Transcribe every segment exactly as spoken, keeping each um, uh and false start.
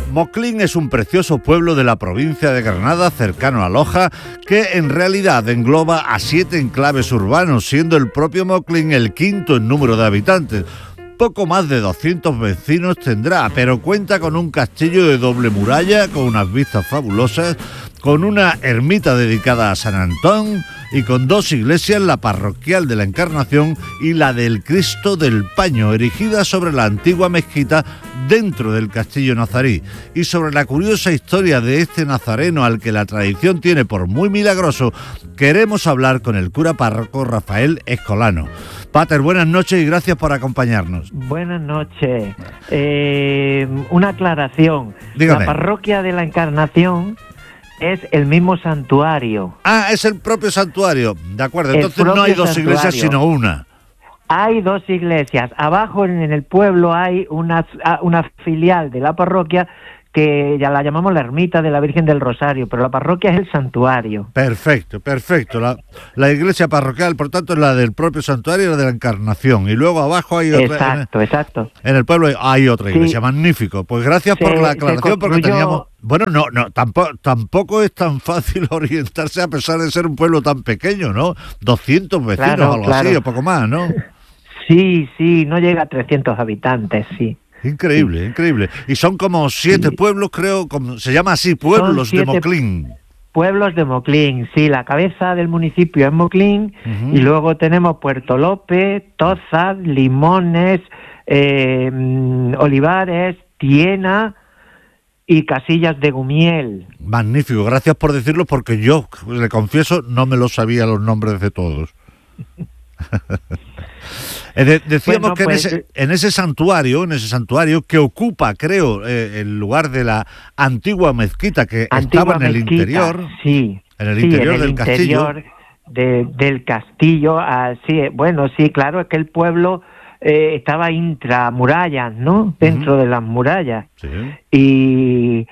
Moclín es un precioso pueblo de la provincia de Granada, cercano a Loja, que en realidad engloba a siete enclaves urbanos, siendo el propio Moclín el quinto en número de habitantes. Poco más de doscientos vecinos tendrá, pero cuenta con un castillo de doble muralla, con unas vistas fabulosas, con una ermita dedicada a San Antón y con dos iglesias, la parroquial de la Encarnación y la del Cristo del Paño, erigida sobre la antigua mezquita dentro del castillo nazarí. Y sobre la curiosa historia de este nazareno al que la tradición tiene por muy milagroso, queremos hablar con el cura párroco Rafael Escolano. Pater, buenas noches y gracias por acompañarnos. Buenas noches. Eh, una aclaración. Dígame. La parroquia de la Encarnación es el mismo santuario. Ah, es el propio santuario. De acuerdo, El entonces no hay dos santuario. iglesias sino una. Hay dos iglesias. Abajo en, en el pueblo hay una, una filial de la parroquia que ya la llamamos la ermita de la Virgen del Rosario, pero la parroquia es el santuario. Perfecto, perfecto. La, la iglesia parroquial, por tanto, es la del propio santuario y la de la Encarnación. Y luego abajo hay otra. Exacto, en, exacto. En el pueblo hay otra iglesia. Sí. Magnífico. Pues gracias se, por la aclaración, porque teníamos... Bueno, no, no, tampoco, tampoco es tan fácil orientarse a pesar de ser un pueblo tan pequeño, ¿no? doscientos vecinos claro, o algo claro. así, o poco más, ¿no? Sí, sí, no llega a trescientos habitantes, sí. Increíble, sí. increíble. Y son como siete sí. pueblos, creo, como se llama así, pueblos de Moclín. Pueblos de Moclín, sí, la cabeza del municipio es Moclín, uh-huh. y luego tenemos Puerto López, Tozas, Limones, eh, Olivares, Tiena y Casillas de Gumiel. Magnífico, gracias por decirlo, porque yo, le confieso, no me lo sabía los nombres de todos. De, decíamos bueno, que pues, en, ese, en ese santuario, en ese santuario que ocupa, creo, eh, el lugar de la antigua mezquita que antigua estaba en el mezquita, interior, sí, en el sí, interior en el del interior castillo. De, del castillo, ah, sí, bueno, sí, claro, es que el pueblo eh, estaba intramurallas, ¿no? Dentro uh-huh. de las murallas. Sí. Y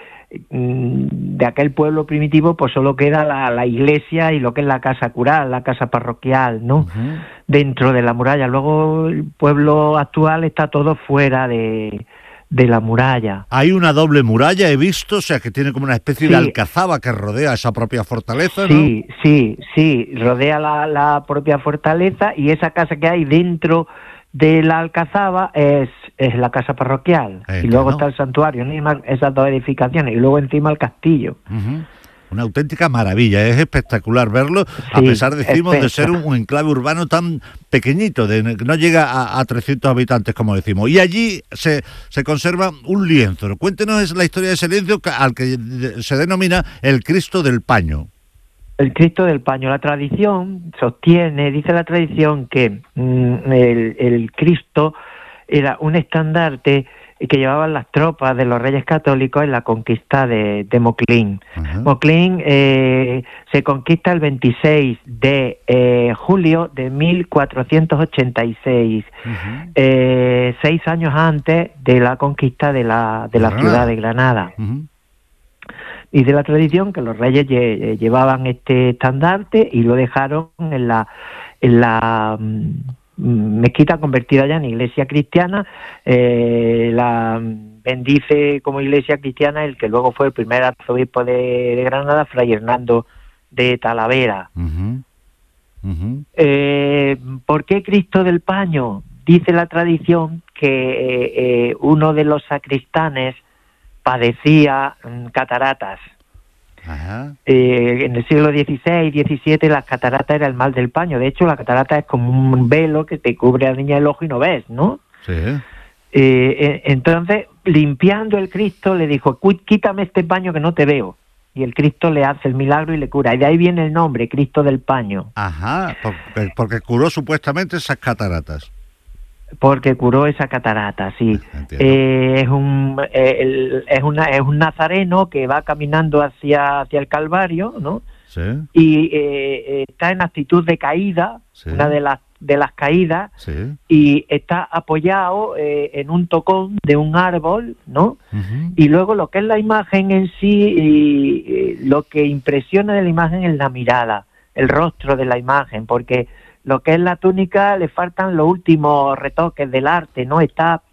de aquel pueblo primitivo pues solo queda la, la iglesia y lo que es la casa cural, la casa parroquial, ¿no? Uh-huh. Dentro de la muralla. Luego el pueblo actual está todo fuera de, de la muralla. Hay una doble muralla, he visto, o sea que tiene como una especie sí. de alcazaba que rodea esa propia fortaleza, ¿no? Sí, sí, sí, rodea la, la propia fortaleza y esa casa que hay dentro de la alcazaba es, es la casa parroquial, eh, y luego no. está el santuario, ¿no? Esas dos edificaciones, y luego encima el castillo. Uh-huh. Una auténtica maravilla, es espectacular verlo, sí, a pesar, decimos, de ser un, un enclave urbano tan pequeñito, de no llega a, a trescientos habitantes, como decimos. Y allí se, se conserva un lienzo. Cuéntenos la historia de ese lienzo al que se denomina el Cristo del Paño. El Cristo del Paño. La tradición sostiene, dice la tradición, que mmm, el, el Cristo era un estandarte que llevaban las tropas de los Reyes Católicos en la conquista de, de Moclín. Uh-huh. Moclín eh, se conquista el veintiséis de eh, julio de mil cuatrocientos ochenta y seis, uh-huh. eh, seis años antes de la conquista de la, de la uh-huh. ciudad de Granada. Uh-huh. Y de la tradición que los reyes lle- llevaban este estandarte y lo dejaron en la en la mm, mezquita convertida ya en iglesia cristiana. Eh, la bendice como iglesia cristiana el que luego fue el primer arzobispo de, de Granada, Fray Hernando de Talavera. Uh-huh. Uh-huh. Eh, ¿Por qué Cristo del Paño? Dice la tradición que eh, eh, uno de los sacristanes padecía cataratas. Ajá. Eh, en el siglo dieciséis, diecisiete las cataratas era el mal del paño. De hecho, la catarata es como un velo que te cubre a la niña el ojo y no ves, ¿no? Sí. Eh, entonces, limpiando el Cristo, le dijo, quítame este paño que no te veo. Y el Cristo le hace el milagro y le cura. Y de ahí viene el nombre, Cristo del Paño. Ajá, porque, porque curó supuestamente esas cataratas. Porque curó esa catarata, sí. Eh, es un eh, el, es una es un nazareno que va caminando hacia hacia el Calvario, ¿no? Sí. Y eh, está en actitud de caída, sí. una de las de las caídas, sí. y está apoyado eh, en un tocón de un árbol, ¿no? Uh-huh. Y luego lo que es la imagen en sí, y, y lo que impresiona de la imagen es la mirada, el rostro de la imagen, porque lo que es la túnica le faltan los últimos retoques del arte, ¿no? Está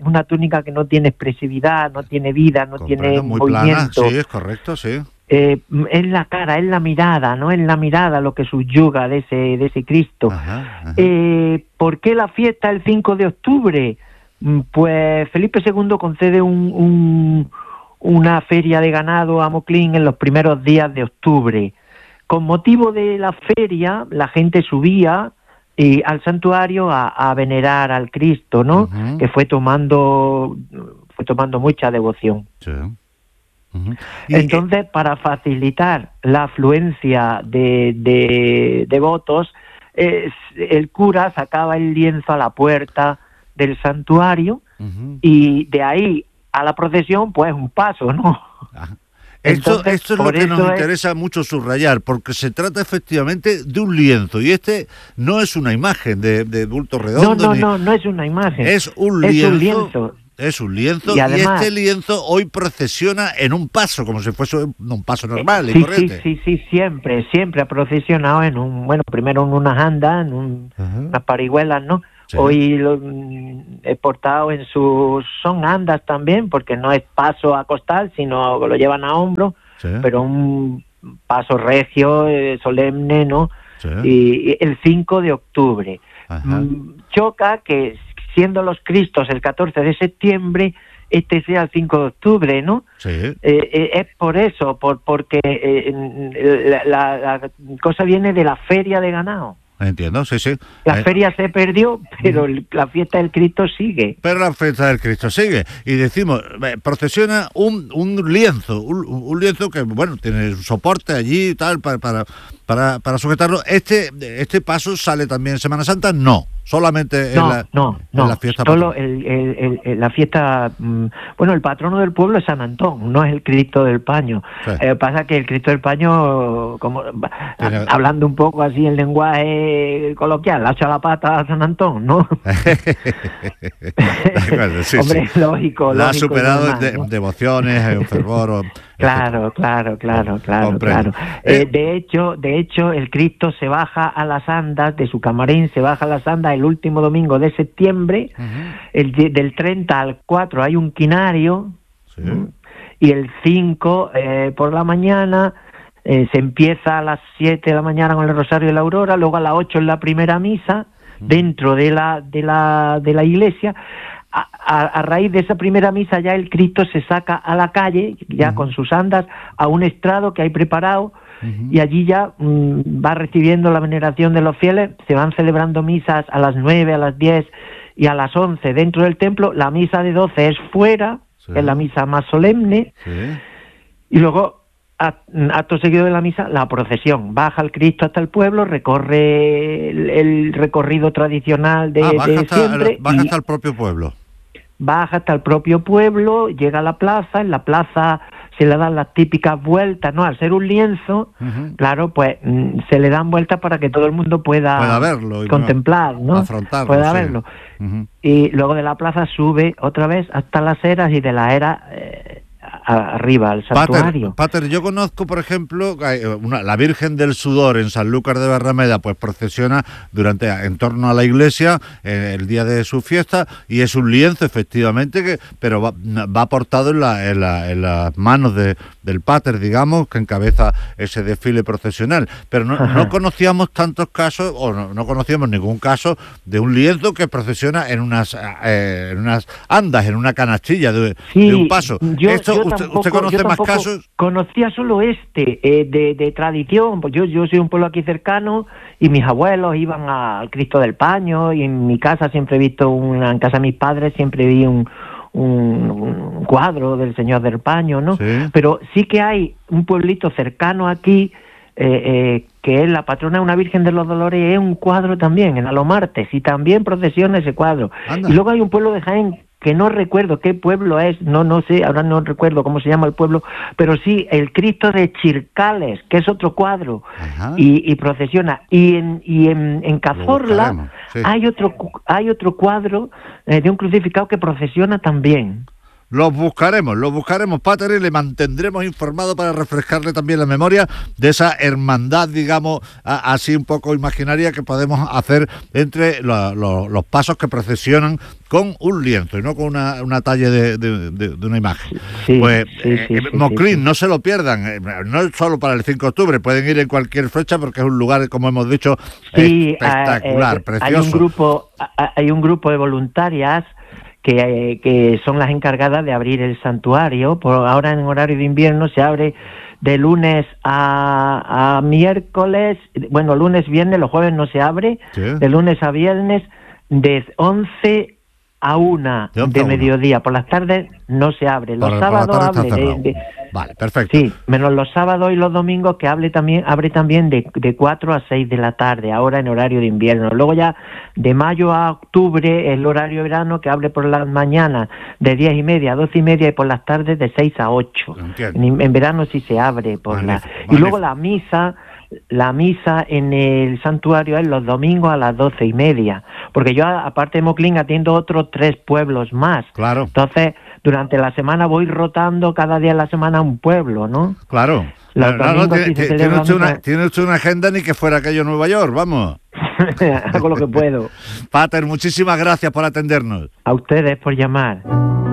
una túnica que no tiene expresividad, no tiene vida, no Comprendo, tiene muy movimiento. plana, sí, es correcto, sí. Eh, es la cara, es la mirada, ¿no? Es la mirada lo que subyuga de ese, de ese Cristo. Ajá, ajá. Eh, ¿Por qué la fiesta el cinco de octubre? Pues Felipe segundo concede un, un, una feria de ganado a Moclín en los primeros días de octubre. Con motivo de la feria, la gente subía eh, al santuario a, a venerar al Cristo, ¿no? Uh-huh. Que fue tomando, fue tomando mucha devoción. Sí. Uh-huh. Y, Entonces, para facilitar la afluencia de, de, de votos, eh, el cura sacaba el lienzo a la puerta del santuario, uh-huh, y de ahí a la procesión, pues un paso, ¿no? Ajá. Esto, Entonces, esto es lo que nos es... interesa mucho subrayar, porque se trata efectivamente de un lienzo, y este no es una imagen de, de bulto redondo. No, no, ni... no, no es una imagen. Es un lienzo. Es un lienzo. Es un lienzo, y, además, y este lienzo hoy procesiona en un paso, como si fuese un paso normal sí, y corriente. Sí, sí, sí, siempre, siempre ha procesionado en un, bueno, primero en unas andas, en un, uh-huh, unas parihuelas, ¿no? Sí. Hoy lo he portado en sus... son andas también, porque no es paso a costal, sino que lo llevan a hombro, sí, pero un paso regio, eh, solemne, ¿no? Sí. Y, y el cinco de octubre. Mm, choca que, siendo los Cristos el catorce de septiembre, este sea el cinco de octubre, ¿no? Sí. Eh, eh, es por eso, por porque eh, la, la, la cosa viene de la feria de ganado. Entiendo, sí, sí. La eh, feria se perdió, pero mm. la fiesta del Cristo sigue. Pero la fiesta del Cristo sigue. Y decimos, eh, procesiona un, un lienzo, un, un lienzo que, bueno, tiene soporte allí y tal, para, para, para, para sujetarlo. Este, este paso sale también en Semana Santa, no. Solamente no, en la, no, no. En la fiesta. Solo el, el, el, el, la fiesta. Mmm, bueno, el patrono del pueblo es San Antón, no es el Cristo del Paño. Sí. Eh, pasa que el Cristo del Paño, como Tiene... hablando un poco así en lenguaje coloquial, la echa la pata a San Antón, ¿no? acuerdo, sí, Hombre, sí. lógico. La lógico, ha superado normal, de, ¿no? devociones, un fervor. Claro, claro, claro, claro, claro. Eh, de hecho, de hecho, el Cristo se baja a las andas de su camarín, se baja a las andas el último domingo de septiembre, uh-huh, el del treinta al cuatro hay un quinario, sí, y el cinco eh, por la mañana eh, se empieza a las siete de la mañana con el Rosario de la Aurora, luego a las ocho en la primera misa, uh-huh, dentro de la, de la, de la iglesia. A, a, a raíz de esa primera misa ya el Cristo se saca a la calle, ya uh-huh, con sus andas, a un estrado que hay preparado, uh-huh, y allí ya mmm, va recibiendo la veneración de los fieles. Se van celebrando misas a las nueve, a las diez y a las once dentro del templo. La misa de doce es fuera, sí, es la misa más solemne, sí, y luego acto seguido de la misa, la procesión. Baja el Cristo hasta el pueblo, recorre el, el recorrido tradicional de, ah, baja de hasta, siempre. Baja y, hasta el propio pueblo. Baja hasta el propio pueblo, llega a la plaza, en la plaza se le dan las típicas vueltas, ¿no? Al ser un lienzo, uh-huh, claro, pues mm, se le dan vueltas para que todo el mundo pueda, pueda verlo y contemplar, ¿no? Afrontarlo, pueda sí, verlo. Uh-huh. Y luego de la plaza sube otra vez hasta las eras, y de la era eh, a, arriba, al santuario. Pater, Pater, yo conozco, por ejemplo, una, la Virgen del Sudor en Sanlúcar de Barrameda, pues procesiona durante en torno a la iglesia eh, el día de su fiesta, y es un lienzo, efectivamente, que pero va, va portado en, la, en, la, en las manos de, del Pater, digamos, que encabeza ese desfile procesional. Pero no, no conocíamos tantos casos, o no, no conocíamos ningún caso de un lienzo que procesiona en unas, eh, en unas andas, en una canastilla de, sí, de un paso. Yo, Esto, yo usted, tampoco, ¿Usted conoce yo más casos? Conocía solo este, eh, de, de tradición. Pues yo, yo soy un pueblo aquí cercano, y mis abuelos iban al Cristo del Paño, y en mi casa siempre he visto, una, en casa de mis padres siempre vi un, un, un cuadro del Señor del Paño, ¿no? Sí. Pero sí que hay un pueblito cercano aquí, eh, eh, que es la patrona de una Virgen de los Dolores, es un cuadro también, en Alomartes, y también procesiona ese cuadro. Anda. Y luego hay un pueblo de Jaén, que no recuerdo qué pueblo es, no no sé, ahora no recuerdo cómo se llama el pueblo, pero sí, el Cristo de Chircales, que es otro cuadro, y, y procesiona. Y en y en, en Cazorla sí. hay otro hay otro cuadro eh, de un crucificado que procesiona también. Los buscaremos, los buscaremos, Pater, y le mantendremos informado para refrescarle también la memoria de esa hermandad, digamos, a, así un poco imaginaria que podemos hacer entre lo, lo, los pasos que procesionan con un lienzo y no con una, una talla de, de, de, de una imagen. Sí, pues sí, sí, eh, sí, Moclín, sí, sí. No se lo pierdan, eh, no es solo para el cinco de octubre, pueden ir en cualquier fecha porque es un lugar, como hemos dicho, sí, espectacular, eh, precioso. Hay un grupo, hay un grupo de voluntarias que, que son las encargadas de abrir el santuario. Por ahora en horario de invierno se abre de lunes a, a miércoles, bueno, lunes, viernes, los jueves no se abre, sí. De lunes a viernes de once a una de, de mediodía. Por las tardes no se abre. Los por, sábados por abre de, de, vale, perfecto. Sí, menos los sábados y los domingos que hable también, abre también de, de cuatro a seis de la tarde, ahora en horario de invierno. Luego ya de mayo a octubre el horario de verano que abre por las mañanas de diez y media a doce y media y por las tardes de seis a ocho. En, en verano sí se abre por vale, la vale. Y luego la misa La misa en el santuario es los domingos a las doce y media, porque yo aparte de Moclín atiendo otros tres pueblos más. Claro. Entonces, durante la semana voy rotando cada día de la semana un pueblo, ¿no? Claro. Los no, no, tiene, tiene, usted una, tiene usted una agenda ni que fuera aquello Nueva York, vamos. Hago lo que puedo. Pater, muchísimas gracias por atendernos. A ustedes por llamar.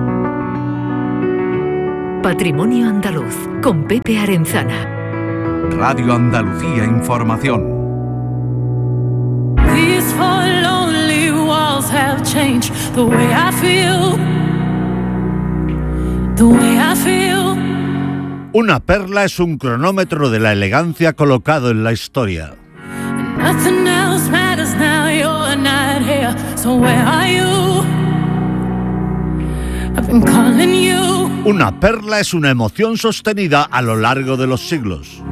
Patrimonio Andaluz, con Pepe Arenzana. Radio Andalucía Información. These four lonely walls have changed the way I feel. The way I feel. Una perla es un cronómetro de la elegancia colocado en la historia. Nothing else matters now, you're not here. So where are you? I've been calling you. Una perla es una emoción sostenida a lo largo de los siglos.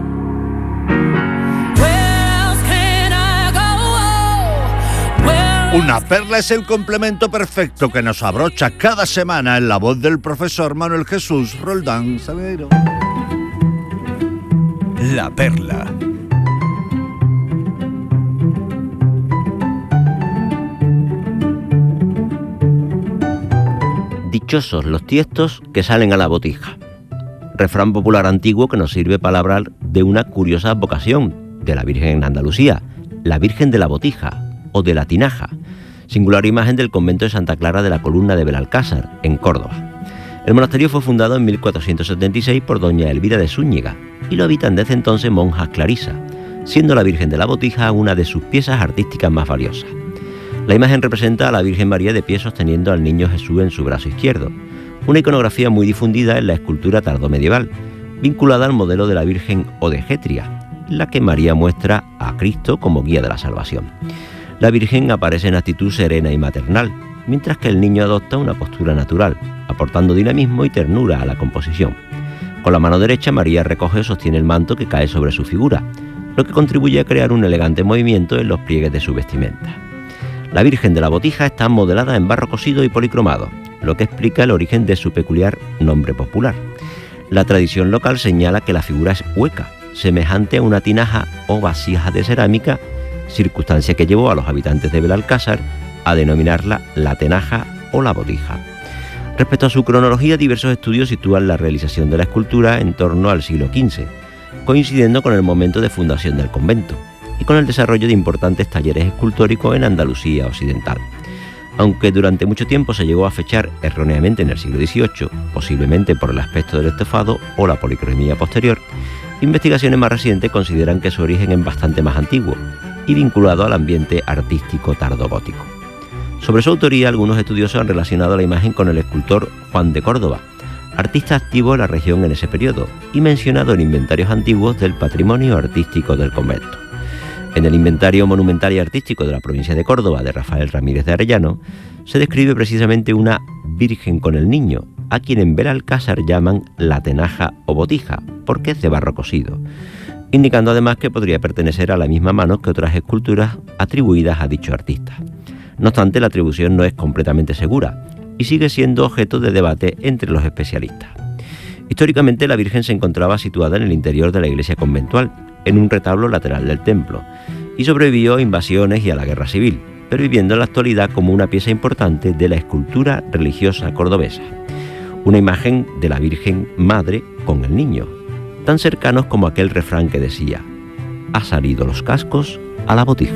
Una perla es el complemento perfecto que nos abrocha cada semana en la voz del profesor Manuel Jesús Roldán Salgueiro. La perla. Dichosos los tiestos que salen a la botija. Refrán popular antiguo que nos sirve para hablar de una curiosa vocación de la Virgen en Andalucía, la Virgen de la Botija o de la Tinaja, singular imagen del convento de Santa Clara de la Columna de Belalcázar, en Córdoba. El monasterio fue fundado en mil cuatrocientos setenta y seis por doña Elvira de Zúñiga y lo habitan desde entonces monjas clarisas, siendo la Virgen de la Botija una de sus piezas artísticas más valiosas. La imagen representa a la Virgen María de pie sosteniendo al niño Jesús en su brazo izquierdo, una iconografía muy difundida en la escultura tardomedieval, vinculada al modelo de la Virgen Odegetria, en la que María muestra a Cristo como guía de la salvación. La Virgen aparece en actitud serena y maternal, mientras que el niño adopta una postura natural, aportando dinamismo y ternura a la composición. Con la mano derecha, María recoge o sostiene el manto que cae sobre su figura, lo que contribuye a crear un elegante movimiento en los pliegues de su vestimenta. La Virgen de la Botija está modelada en barro cosido y policromado, lo que explica el origen de su peculiar nombre popular. La tradición local señala que la figura es hueca, semejante a una tinaja o vasija de cerámica, circunstancia que llevó a los habitantes de Belalcázar a denominarla la tenaja o la botija. Respecto a su cronología, diversos estudios sitúan la realización de la escultura en torno al siglo quince, coincidiendo con el momento de fundación del convento y con el desarrollo de importantes talleres escultóricos en Andalucía occidental. Aunque durante mucho tiempo se llegó a fechar erróneamente en el siglo dieciocho, posiblemente por el aspecto del estofado o la policromía posterior, investigaciones más recientes consideran que su origen es bastante más antiguo y vinculado al ambiente artístico tardogótico. Sobre su autoría, algunos estudiosos han relacionado la imagen con el escultor Juan de Córdoba, artista activo en la región en ese periodo y mencionado en inventarios antiguos del patrimonio artístico del convento. En el inventario monumental y artístico de la provincia de Córdoba de Rafael Ramírez de Arellano se describe precisamente una Virgen con el Niño, a quien en Belalcázar llaman la tenaja o botija, porque es de barro cosido, indicando además que podría pertenecer a la misma mano que otras esculturas atribuidas a dicho artista. No obstante, la atribución no es completamente segura y sigue siendo objeto de debate entre los especialistas. Históricamente, la Virgen se encontraba situada en el interior de la iglesia conventual, en un retablo lateral del templo, y sobrevivió a invasiones y a la guerra civil, perviviendo en la actualidad como una pieza importante de la escultura religiosa cordobesa. una imagen de la Virgen Madre con el niño, tan cercanos como aquel refrán que decía: ha salido los cascos a la botija.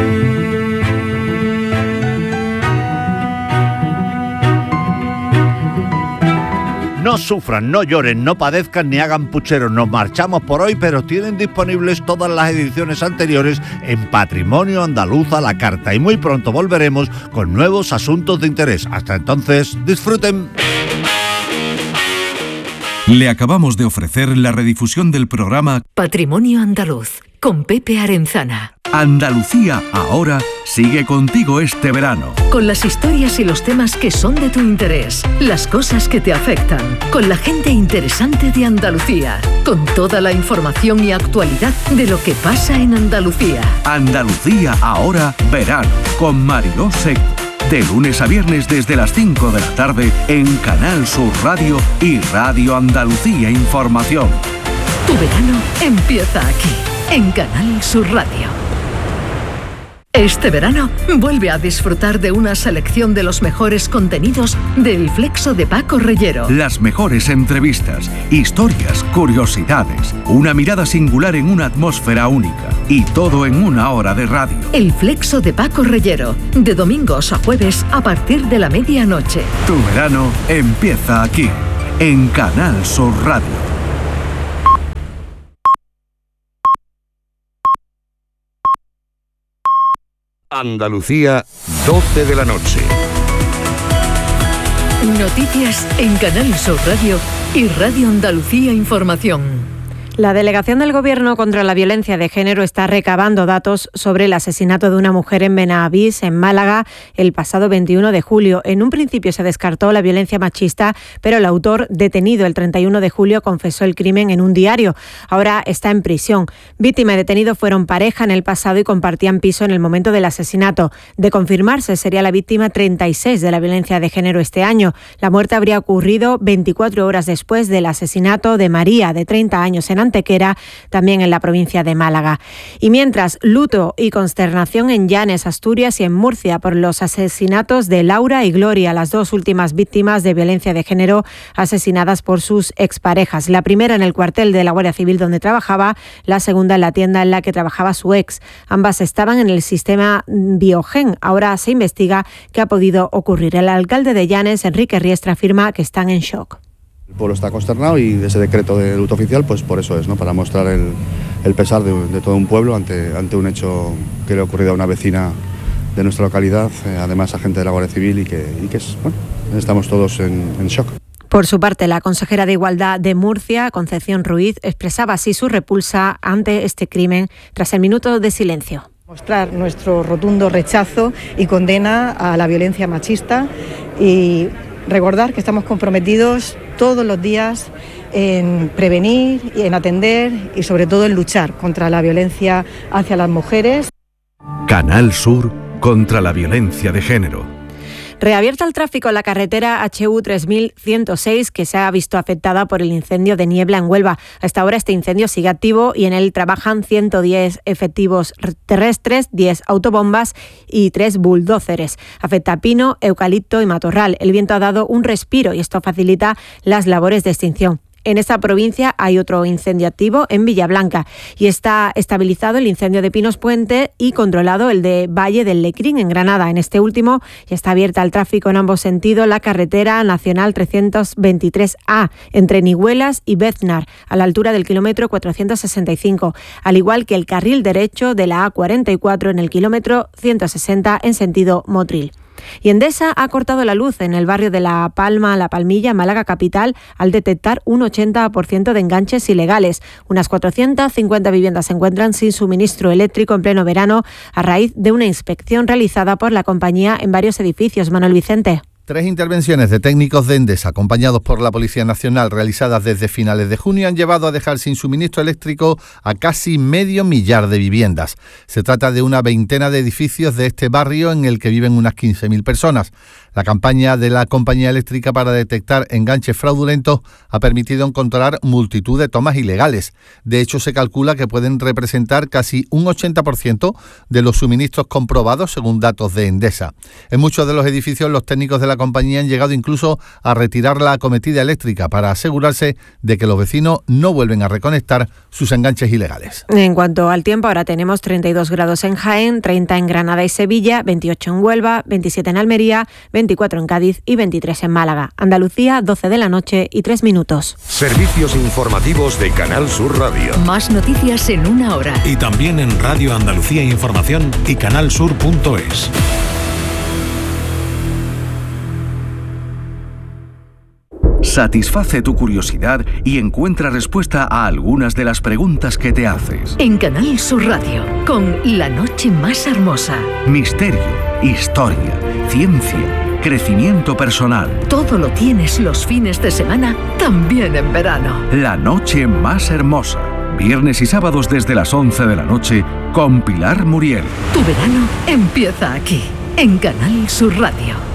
No sufran, no lloren, no padezcan ni hagan pucheros. Nos marchamos por hoy, pero tienen disponibles todas las ediciones anteriores en Patrimonio Andaluz a la carta. Y muy pronto volveremos con nuevos asuntos de interés. Hasta entonces, disfruten. Le acabamos de ofrecer la redifusión del programa Patrimonio Andaluz, con Pepe Arenzana. Andalucía Ahora sigue contigo este verano. Con las historias y los temas que son de tu interés, las cosas que te afectan, con la gente interesante de Andalucía, con toda la información y actualidad de lo que pasa en Andalucía. Andalucía Ahora Verano, con Mariló Seco. De lunes a viernes desde las cinco de la tarde en Canal Sur Radio y Radio Andalucía Información. Tu verano empieza aquí, en Canal Sur Radio. Este verano vuelve a disfrutar de una selección de los mejores contenidos del Flexo de Paco Reyero. Las mejores entrevistas, historias, curiosidades, una mirada singular en una atmósfera única y todo en una hora de radio. El Flexo de Paco Reyero, de domingos a jueves a partir de la medianoche. Tu verano empieza aquí, en Canal Sur Radio. Andalucía, doce de la noche. Noticias en Canal Sur Radio y Radio Andalucía Información. La Delegación del Gobierno contra la Violencia de Género está recabando datos sobre el asesinato de una mujer en Benavís, en Málaga, el pasado veintiuno de julio. En un principio se descartó la violencia machista, pero el autor, detenido el treinta y uno de julio, confesó el crimen en un diario. Ahora está en prisión. Víctima y detenido fueron pareja en el pasado y compartían piso en el momento del asesinato. De confirmarse, sería la víctima treinta y seis de la violencia de género este año. La muerte habría ocurrido veinticuatro horas después del asesinato de María, de treinta años, en Antequera, también en la provincia de Málaga. Y mientras, luto y consternación en Llanes, Asturias y en Murcia por los asesinatos de Laura y Gloria, las dos últimas víctimas de violencia de género asesinadas por sus exparejas. La primera en el cuartel de la Guardia Civil donde trabajaba, la segunda en la tienda en la que trabajaba su ex. Ambas estaban en el sistema Biogen. Ahora se investiga qué ha podido ocurrir. El alcalde de Llanes, Enrique Riestra, afirma que están en shock. El pueblo está consternado y ese decreto de luto oficial, pues por eso es, ¿no? Para mostrar el, el pesar de, de todo un pueblo ante, ante un hecho que le ha ocurrido a una vecina de nuestra localidad, eh, además agente de la Guardia Civil, y que, y que es, bueno, estamos todos en, en shock. Por su parte, la consejera de Igualdad de Murcia, Concepción Ruiz, expresaba así su repulsa ante este crimen tras el minuto de silencio. Mostrar nuestro rotundo rechazo y condena a la violencia machista y recordar que estamos comprometidos todos los días en prevenir, en atender y sobre todo en luchar contra la violencia hacia las mujeres. Canal Sur contra la violencia de género. Reabierta el tráfico en la carretera H U tres mil ciento seis, que se ha visto afectada por el incendio de niebla en Huelva. Hasta ahora este incendio sigue activo y en él trabajan ciento diez efectivos terrestres, diez autobombas y tres bulldóceres. Afecta a pino, eucalipto y matorral. El viento ha dado un respiro y esto facilita las labores de extinción. En esta provincia hay otro incendio activo en Villablanca y está estabilizado el incendio de Pinos Puente y controlado el de Valle del Lecrín en Granada. En este último ya está abierta al tráfico en ambos sentidos la carretera nacional trescientos veintitrés A entre Nihuelas y Beznar a la altura del kilómetro cuatrocientos sesenta y cinco, al igual que el carril derecho de la A cuarenta y cuatro en el kilómetro ciento sesenta en sentido Motril. Y Endesa ha cortado la luz en el barrio de La Palma, La Palmilla, Málaga capital, al detectar un ochenta por ciento de enganches ilegales. Unas cuatrocientas cincuenta viviendas se encuentran sin suministro eléctrico en pleno verano a raíz de una inspección realizada por la compañía en varios edificios. Manuel Vicente. Tres intervenciones de técnicos de Endesa, acompañados por la Policía Nacional, realizadas desde finales de junio, han llevado a dejar sin suministro eléctrico a casi medio millar de viviendas. Se trata de una veintena de edificios de este barrio en el que viven unas quince mil personas. La campaña de la compañía eléctrica para detectar enganches fraudulentos ha permitido encontrar multitud de tomas ilegales. De hecho, se calcula que pueden representar casi un ochenta por ciento de los suministros comprobados según datos de Endesa. En muchos de los edificios, los técnicos de la compañía han llegado incluso a retirar la acometida eléctrica para asegurarse de que los vecinos no vuelven a reconectar sus enganches ilegales. En cuanto al tiempo, ahora tenemos treinta y dos grados en Jaén, treinta en Granada y Sevilla, veintiocho en Huelva, veintisiete en Almería, veinticuatro en Cádiz y veintitrés en Málaga. Andalucía, doce de la noche y tres minutos. Servicios informativos de Canal Sur Radio. Más noticias en una hora. Y también en Radio Andalucía Información y canalsur punto es. Satisface tu curiosidad y encuentra respuesta a algunas de las preguntas que te haces. En Canal Sur Radio, con La Noche Más Hermosa. Misterio, historia, ciencia, crecimiento personal. Todo lo tienes los fines de semana, también en verano. La Noche Más Hermosa. Viernes y sábados desde las once de la noche con Pilar Muriel. Tu verano empieza aquí, en Canal Sur Radio.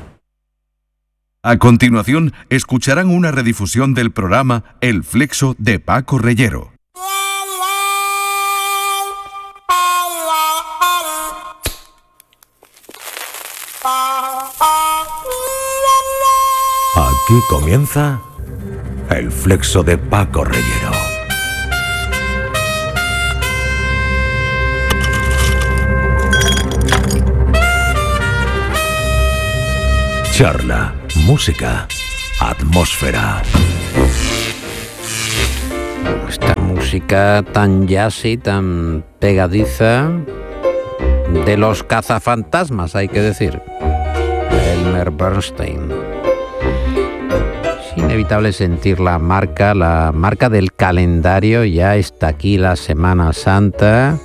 A continuación, escucharán una redifusión del programa El Flexo de Paco Reyero. Aquí comienza El Flexo de Paco Reyero. Charla, música, atmósfera. Esta música tan jazzy, tan pegadiza, de los cazafantasmas, hay que decir. Elmer Bernstein. Es inevitable sentir la marca, la marca del calendario. Ya está aquí la Semana Santa.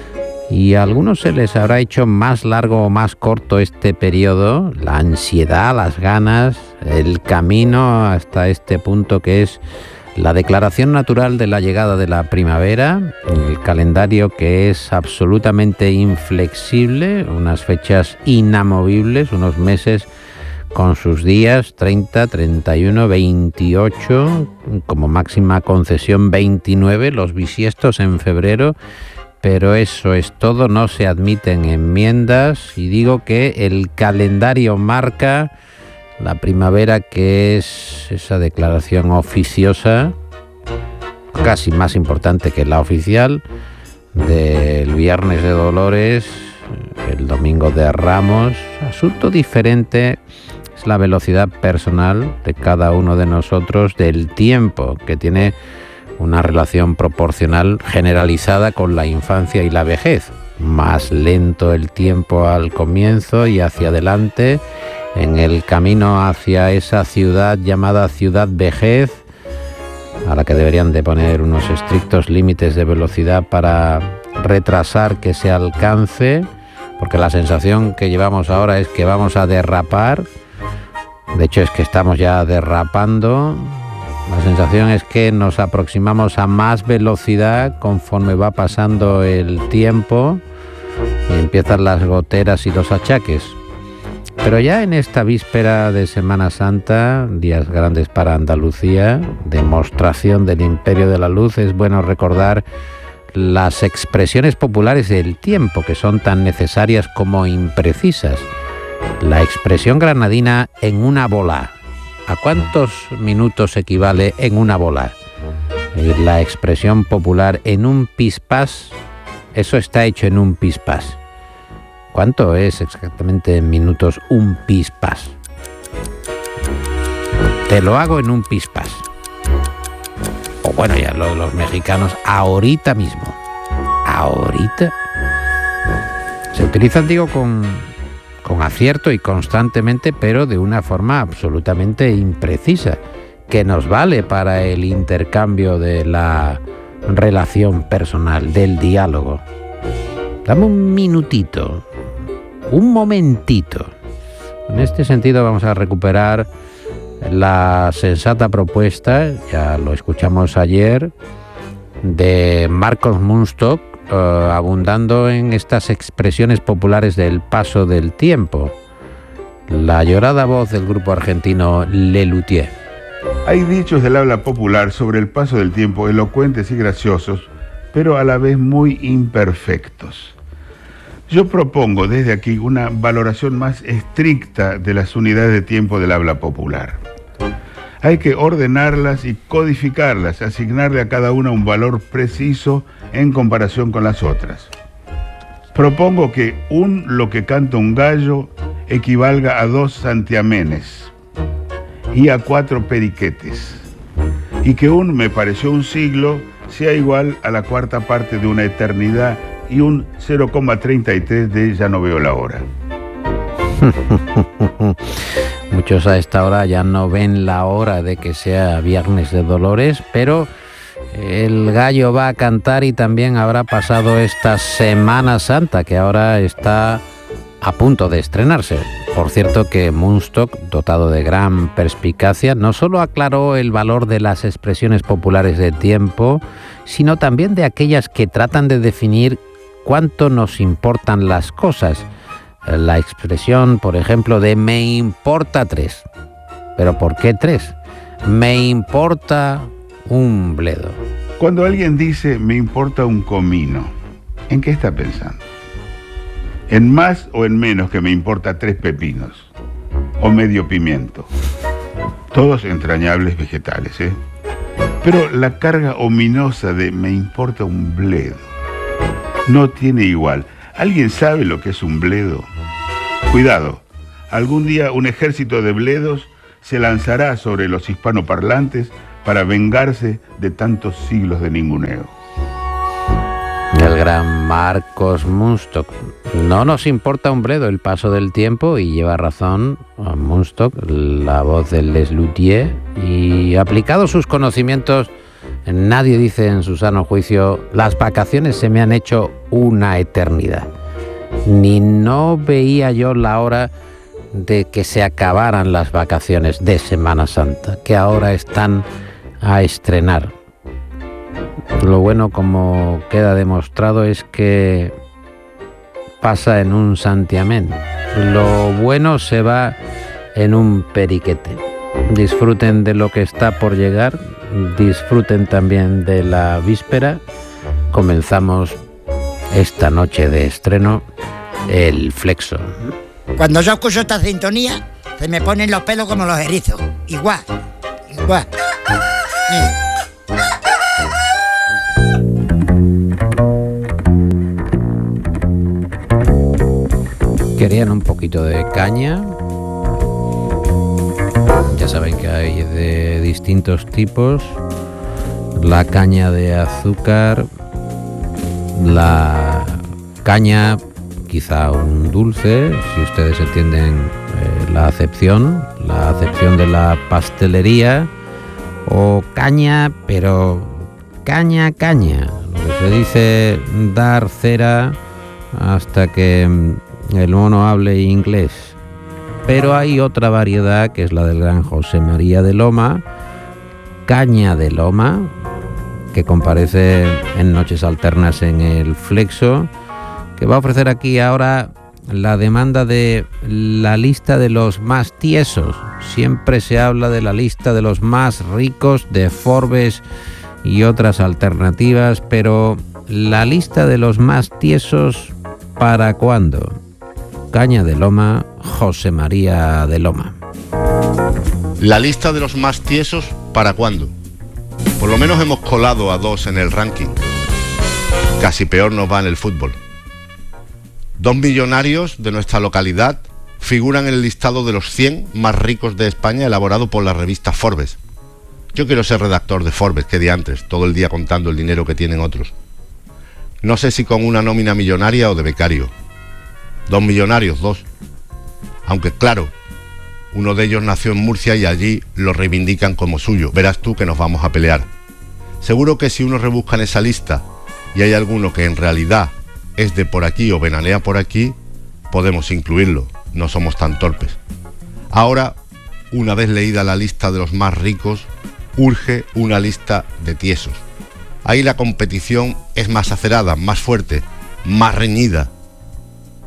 Y a algunos se les habrá hecho más largo o más corto este periodo, la ansiedad, las ganas, el camino hasta este punto que es la declaración natural de la llegada de la primavera, el calendario que es absolutamente inflexible, unas fechas inamovibles, unos meses con sus días treinta, treinta y uno, veintiocho, como máxima concesión veintinueve, los bisiestos en febrero. Pero eso es todo, no se admiten enmiendas y digo que el calendario marca la primavera, que es esa declaración oficiosa, casi más importante que la oficial, del Viernes de Dolores, el Domingo de Ramos. Asunto diferente es la velocidad personal de cada uno de nosotros del tiempo, que tiene una relación proporcional generalizada con la infancia y la vejez. Más lento el tiempo al comienzo y hacia adelante, en el camino hacia esa ciudad llamada ciudad vejez, a la que deberían de poner unos estrictos límites de velocidad para retrasar que se alcance, porque la sensación que llevamos ahora es que vamos a derrapar. De hecho, es que estamos ya derrapando. La sensación es que nos aproximamos a más velocidad conforme va pasando el tiempo y empiezan las goteras y los achaques. Pero ya en esta víspera de Semana Santa, días grandes para Andalucía, demostración del imperio de la luz, es bueno recordar las expresiones populares del tiempo, que son tan necesarias como imprecisas. La expresión granadina "en una bola". ¿A cuántos minutos equivale en una bola? La expresión popular "en un pispás", eso está hecho en un pispás. ¿Cuánto es exactamente en minutos un pispás? Te lo hago en un pispás. O bueno, ya los, los mexicanos, ahorita mismo. Ahorita. Se utilizan, digo, con... con acierto y constantemente, pero de una forma absolutamente imprecisa, que nos vale para el intercambio de la relación personal, del diálogo. Dame un minutito, un momentito. En este sentido vamos a recuperar la sensata propuesta, ya lo escuchamos ayer, de Marcos Munstock, Uh, abundando en estas expresiones populares del paso del tiempo. La llorada voz del grupo argentino Lelutier. Hay dichos del habla popular sobre el paso del tiempo elocuentes y graciosos, pero a la vez muy imperfectos. Yo propongo desde aquí una valoración más estricta de las unidades de tiempo del habla popular. Hay que ordenarlas y codificarlas, asignarle a cada una un valor preciso en comparación con las otras. Propongo que un lo que canta un gallo equivalga a dos santiamenes y a cuatro periquetes, y que un me pareció un siglo sea igual a la cuarta parte de una eternidad y un cero coma treinta y tres de ya no veo la hora. Muchos a esta hora ya no ven la hora de que sea Viernes de Dolores, pero el gallo va a cantar y también habrá pasado esta Semana Santa, que ahora está a punto de estrenarse. Por cierto que Munstock, dotado de gran perspicacia, no solo aclaró el valor de las expresiones populares de tiempo, sino también de aquellas que tratan de definir cuánto nos importan las cosas. La expresión, por ejemplo, de me importa tres. ¿Pero por qué tres? Me importa un bledo. Cuando alguien dice me importa un comino, ¿en qué está pensando? ¿En más o en menos que me importa tres pepinos? ¿O medio pimiento? Todos entrañables vegetales, ¿eh? Pero la carga ominosa de me importa un bledo no tiene igual. ¿Alguien sabe lo que es un bledo? Cuidado, algún día un ejército de bledos se lanzará sobre los hispanoparlantes para vengarse de tantos siglos de ninguneo. El gran Marcos Munstock. No nos importa un bledo el paso del tiempo, y lleva razón Munstock, la voz del Lelutier, y aplicado sus conocimientos, nadie dice en su sano juicio las vacaciones se me han hecho una eternidad. Ni no veía yo la hora de que se acabaran las vacaciones de Semana Santa, que ahora están a estrenar. Lo bueno, como queda demostrado, es que pasa en un santiamén. Lo bueno se va en un periquete. Disfruten de lo que está por llegar, disfruten también de la víspera. Comenzamos esta noche de estreno el Flexo. Cuando yo escucho esta sintonía, se me ponen los pelos como los erizos. Igual, igual. Eh. ¿Querían un poquito de caña? Ya saben que hay de distintos tipos. La caña de azúcar, la caña, quizá un dulce, si ustedes entienden eh, la acepción, la acepción de la pastelería, o caña, pero caña, caña, lo que se dice dar cera hasta que el mono hable inglés. Pero hay otra variedad, que es la del gran José María de Loma, caña de Loma, que comparece en Noches Alternas en el Flexo, que va a ofrecer aquí ahora la demanda de la lista de los más tiesos. Siempre se habla de la lista de los más ricos, de Forbes y otras alternativas, pero la lista de los más tiesos, ¿para cuándo? Caña de Loma, José María de Loma. La lista de los más tiesos, ¿para cuándo? Por lo menos hemos colado a dos en el ranking. Casi peor nos va en el fútbol. Dos millonarios de nuestra localidad figuran en el listado de los cien más ricos de España, elaborado por la revista Forbes. Yo quiero ser redactor de Forbes, que diantres, todo el día contando el dinero que tienen otros. No sé si con una nómina millonaria o de becario. Dos millonarios, dos. Aunque claro, uno de ellos nació en Murcia y allí lo reivindican como suyo. Verás tú que nos vamos a pelear. Seguro que si uno rebusca en esa lista y hay alguno que en realidad es de por aquí o venanea por aquí, podemos incluirlo. No somos tan torpes. Ahora, una vez leída la lista de los más ricos, urge una lista de tiesos. Ahí la competición es más acerada, más fuerte, más reñida.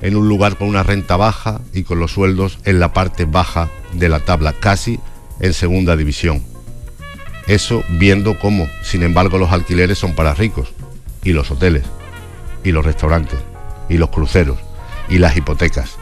en un lugar con una renta baja y con los sueldos en la parte baja de la tabla, casi en segunda división. Eso viendo cómo, sin embargo, los alquileres son para ricos, y los hoteles, y los restaurantes, y los cruceros, y las hipotecas.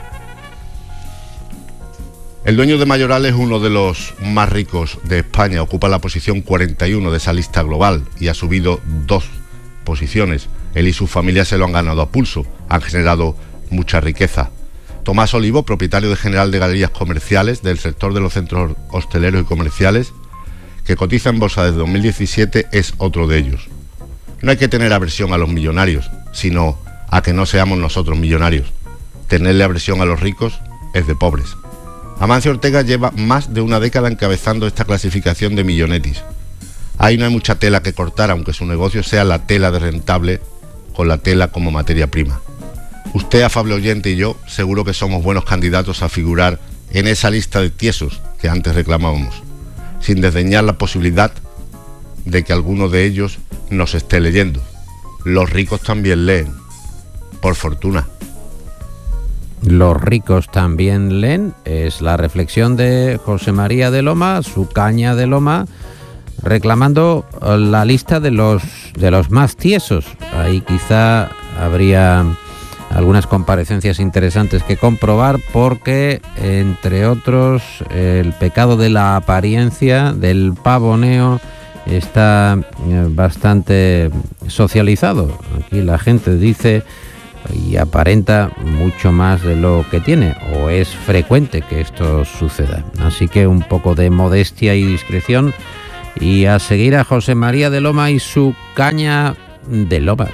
El dueño de Mayoral es uno de los más ricos de España, ocupa la posición cuarenta y uno de esa lista global y ha subido dos posiciones. Él y su familia se lo han ganado a pulso, han generado mucha riqueza. Tomás Olivo, propietario de General de Galerías Comerciales del sector de los centros hosteleros y comerciales, que cotiza en bolsa desde dos mil diecisiete, es otro de ellos. No hay que tener aversión a los millonarios, sino a que no seamos nosotros millonarios. Tenerle aversión a los ricos es de pobres. Amancio Ortega lleva más de una década encabezando esta clasificación de millonetis. Ahí no hay mucha tela que cortar, aunque su negocio sea la tela de rentable, con la tela como materia prima. Usted, afable oyente, y yo seguro que somos buenos candidatos a figurar en esa lista de tiesos que antes reclamábamos, sin desdeñar la posibilidad de que alguno de ellos nos esté leyendo. Los ricos también leen, por fortuna. Los ricos también leen, es la reflexión de José María de Loma, su caña de Loma, reclamando la lista de los, de los más tiesos. Ahí quizá habría algunas comparecencias interesantes que comprobar, porque, entre otros, el pecado de la apariencia, del pavoneo, está bastante socializado. Aquí la gente dice y aparenta mucho más de lo que tiene, o es frecuente que esto suceda. Así que un poco de modestia y discreción, y a seguir a José María de Loma y su caña de Loma.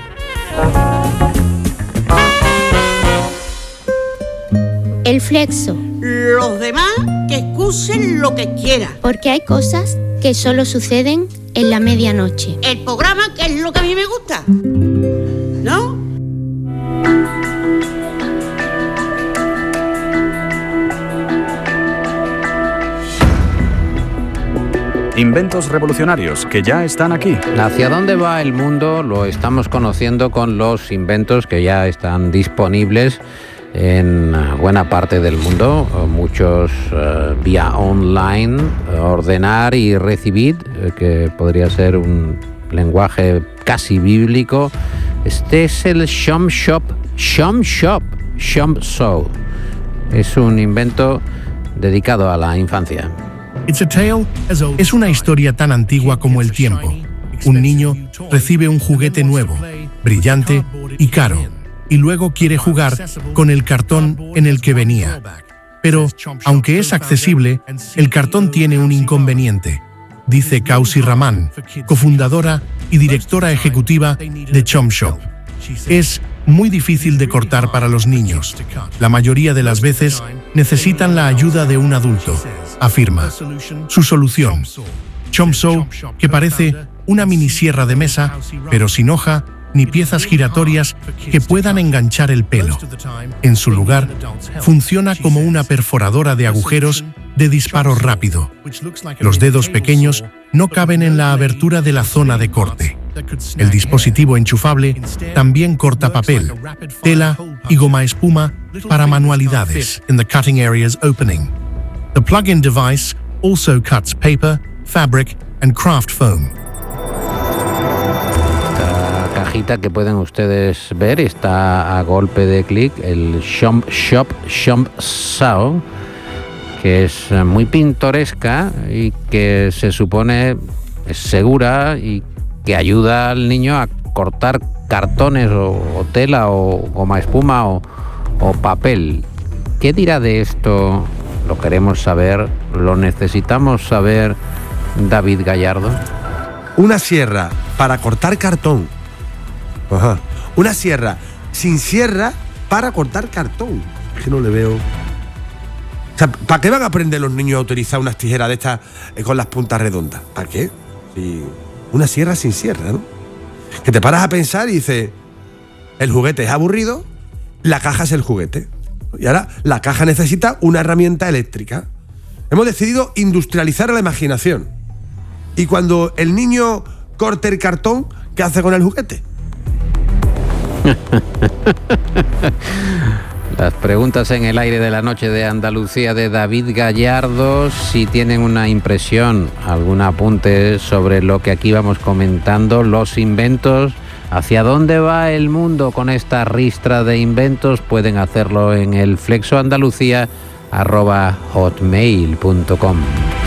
El flexo. Los demás que excusen lo que quieran. Porque hay cosas que solo suceden en la medianoche. El programa, que es lo que a mí me gusta, ¿no? Inventos revolucionarios que ya están aquí. ¿Hacia dónde va el mundo? Lo estamos conociendo con los inventos que ya están disponibles en buena parte del mundo, muchos uh, vía online, ordenar y recibir, eh, que podría ser un lenguaje casi bíblico. Este es el Shom Shop, Shom Shop, Shom Show. Es un invento dedicado a la infancia. Es una historia tan antigua como el tiempo. Un niño recibe un juguete nuevo, brillante y caro, y luego quiere jugar con el cartón en el que venía. Pero, aunque es accesible, el cartón tiene un inconveniente, dice Kausi Raman, cofundadora y directora ejecutiva de Shom Shop. Es muy difícil de cortar para los niños. La mayoría de las veces necesitan la ayuda de un adulto, afirma. Su solución, Shom Show, que parece una mini sierra de mesa, pero sin hoja ni piezas giratorias que puedan enganchar el pelo. En su lugar, funciona como una perforadora de agujeros de disparo rápido. Los dedos pequeños no caben en la abertura de la zona de corte. El dispositivo enchufable también corta papel, tela y goma espuma para manualidades in the cutting areas opening. The plug-in device also cuts paper, fabric and craft foam. Esta cajita que pueden ustedes ver está a golpe de clic, el Shom Shop Shom Show, que es muy pintoresca y que se supone es segura y que ayuda al niño a cortar cartones o, o tela o goma espuma o, o papel. ¿Qué dirá de esto? Lo queremos saber, lo necesitamos saber, David Gallardo. Una sierra para cortar cartón. Ajá. Una sierra sin sierra para cortar cartón. Es que no le veo. O sea, ¿para qué van a aprender los niños a utilizar unas tijeras de estas eh, con las puntas redondas? ¿Para qué? Si una sierra sin sierra, ¿no? Que te paras a pensar y dices, el juguete es aburrido, la caja es el juguete. Y ahora la caja necesita una herramienta eléctrica. Hemos decidido industrializar la imaginación. Y cuando el niño corte el cartón, ¿qué hace con el juguete? Las preguntas en el aire de la noche de Andalucía de David Gallardo. Si tienen una impresión, algún apunte sobre lo que aquí vamos comentando, los inventos, hacia dónde va el mundo con esta ristra de inventos, pueden hacerlo en el flexoandalucía arroba hotmail punto com.